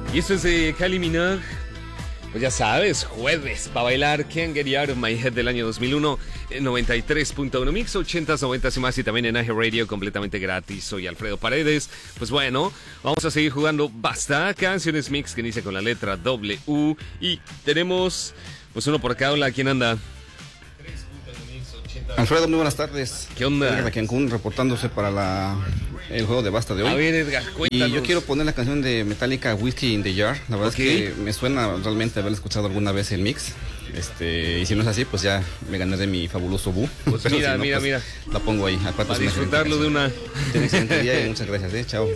Y esto es de Kylie Minogue. Pues ya sabes, jueves para bailar Can't Get You Out of My Head del año 2001, 93.1 Mix, 80s, 90s y más, y también en AG Radio completamente gratis. Soy Alfredo Paredes. Pues bueno, vamos a seguir jugando Basta, canciones mix que inicia con la letra W. Y tenemos pues uno por acá. Hola, ¿quién anda? Alfredo, muy buenas tardes. ¿Qué onda? Edgar de Cancún reportándose para el juego de Basta de hoy. A ver, Edgar, cuéntanos. Y yo quiero poner la canción de Metallica, Whiskey in the Jar. La verdad es que me suena realmente haberla escuchado alguna vez el mix. Y si no es así, pues ya me gané de mi fabuloso Bu. Pues mira, si no, mira. La pongo ahí. Para disfrutarlo de una... Ten excelente día y muchas gracias, chao.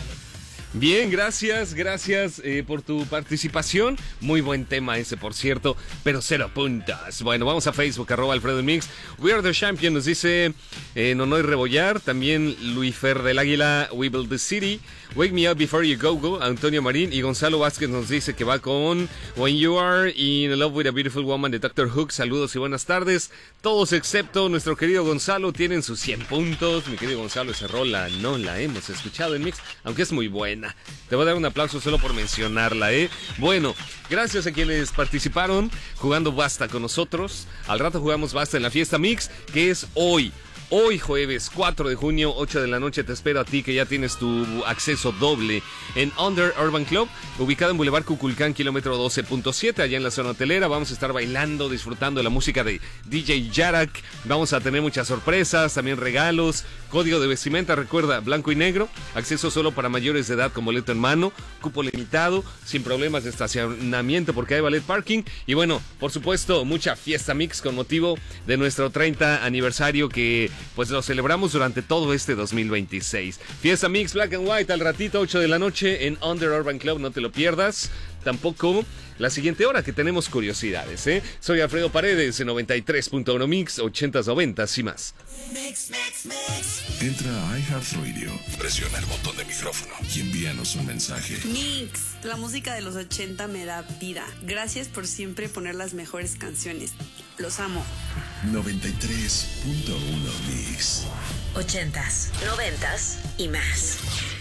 Bien, gracias por tu participación. Muy buen tema ese, por cierto, pero 0 puntos. Bueno, vamos a Facebook, @AlfredoMix. We are the champion, nos dice Nonoy Rebollar. También Luis Fer del Águila, We Build the City. Wake Me Up Before You Go Go, Antonio Marín. Y Gonzalo Vázquez nos dice que va con When You Are in Love with a Beautiful Woman de Dr. Hook. Saludos y buenas tardes. Todos excepto nuestro querido Gonzalo tienen sus 100 puntos. Mi querido Gonzalo, esa rola no la hemos escuchado en mix, aunque es muy buena. Te voy a dar un aplauso solo por mencionarla, ¿eh? Bueno, gracias a quienes participaron jugando Basta con nosotros. Al rato jugamos Basta en la fiesta mix, que es hoy. Hoy jueves 4 de junio, 8 de la noche, te espero a ti que ya tienes tu acceso doble en Under Urban Club, ubicado en Boulevard Cuculcán, kilómetro 12.7, allá en la zona hotelera. Vamos a estar bailando, disfrutando de la música de DJ Yarak. Vamos a tener muchas sorpresas, también regalos, código de vestimenta, recuerda, blanco y negro, acceso solo para mayores de edad con boleto en mano, cupo limitado, sin problemas de estacionamiento porque hay valet parking. Y bueno, por supuesto, mucha fiesta mix con motivo de nuestro 30 aniversario que pues lo celebramos durante todo este 2026. Fiesta Mix Black and White al ratito, 8 de la noche en Under Urban Club, no te lo pierdas. Tampoco la siguiente hora que tenemos curiosidades, ¿eh? Soy Alfredo Paredes en 93.1 Mix, 80s, 90s y más. Mix. Entra a iHeartRadio, presiona el botón de micrófono y envíanos un mensaje. Mix, la música de los 80 me da vida. Gracias por siempre poner las mejores canciones. Los amo. 93.1 Mix. 80s, 90s y más.